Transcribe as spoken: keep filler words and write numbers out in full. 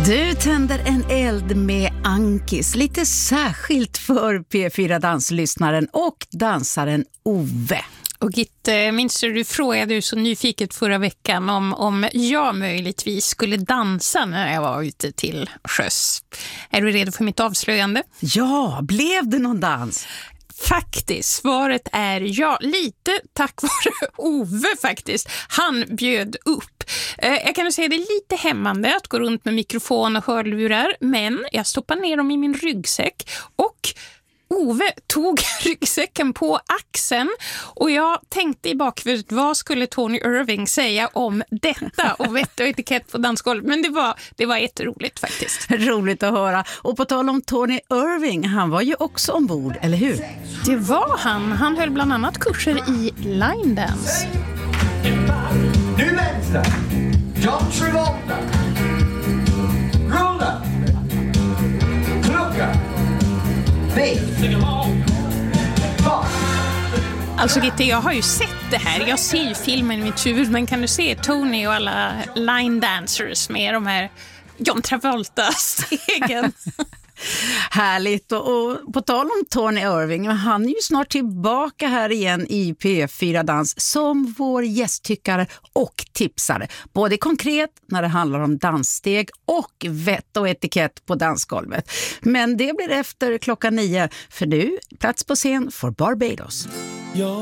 Du tänder en eld med Ankis, lite särskilt för P fyra Danslyssnaren och dansaren Ove. Och Gitte, minns du, du frågade ju så nyfiket förra veckan om, om jag möjligtvis skulle dansa när jag var ute till sjöss. Är du redo för mitt avslöjande? Ja, blev det någon dans? Faktiskt, svaret är ja, lite tack vare Ove faktiskt. Han bjöd upp. Eh, jag kan säga det är lite hämmande att gå runt med mikrofon och hörlurar, men jag stoppar ner dem i min ryggsäck och Ove tog ryggsäcken på axeln och jag tänkte i bakhuvudet, vad skulle Tony Irving säga om detta och vett och etikett på dansgolvet? Men det var, det var jätteroligt faktiskt. Roligt att höra. Och på tal om Tony Irving, han var ju också ombord, eller hur? Det var han. Han höll bland annat kurser i line dance. Nu vänster. John Travolta. Rulla. Klocka. Nej. Alltså Gitte, jag har ju sett det här. Jag ser ju filmen i mitt huvud, men kan du se Tony och alla line dancers med de här John Travolta-stegen? Härligt. Och, och på tal om Tony Irving, han är ju snart tillbaka här igen i P fyra Dans som vår gästtyckare och tipsare. Både konkret när det handlar om danssteg och vett och etikett på dansgolvet. Men det blir efter klockan nio, för nu plats på scen för Barbados. Ja.